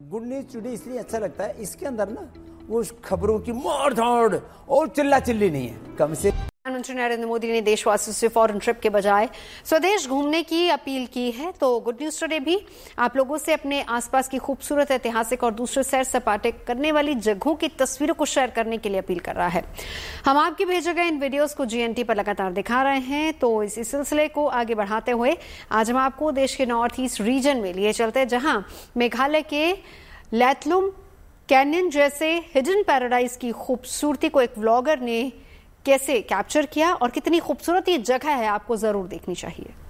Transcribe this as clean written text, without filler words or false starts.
Good news today इसलिए अच्छा लगता है, इसके अंदर ना वो खबरों की मार धाड़ और चिल्ला चिल्ली नहीं है। कम से प्रधानमंत्री नरेंद्र मोदी ने देशवासियों से फॉरेन ट्रिप के बजाय स्वदेश घूमने की अपील की है। तो गुड न्यूज टुडे भी आप लोगों से अपने आसपास की खूबसूरत, ऐतिहासिक और दूसरे सैर सपाटे करने वाली जगहों की तस्वीरों को शेयर करने के लिए अपील कर रहा है। हम आपके भेजे गए इन वीडियोस को GNT पर लगातार दिखा रहे हैं। तो इसी सिलसिले को आगे बढ़ाते हुए आज हम आपको देश के नॉर्थ ईस्ट रीजन में लिए चलते हैं, जहां मेघालय के लैथलुम कैनियन जैसे हिडन पैराडाइज की खूबसूरती को एक व्लॉगर ने कैसे कैप्चर किया और कितनी खूबसूरत ये जगह है, आपको जरूर देखनी चाहिए।